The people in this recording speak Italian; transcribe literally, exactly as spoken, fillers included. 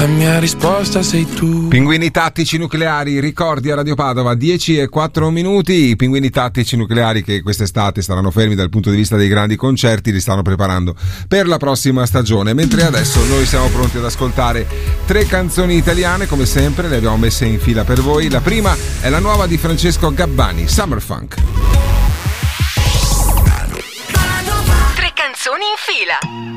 La mia risposta sei tu. Pinguini tattici nucleari, ricordi a Radio Padova, dieci e quattro minuti. I pinguini tattici nucleari che quest'estate saranno fermi dal punto di vista dei grandi concerti, li stanno preparando per la prossima stagione, mentre adesso noi siamo pronti ad ascoltare tre canzoni italiane, come sempre le abbiamo messe in fila per voi. La prima è la nuova di Francesco Gabbani, Summer Funk. Tre canzoni in fila.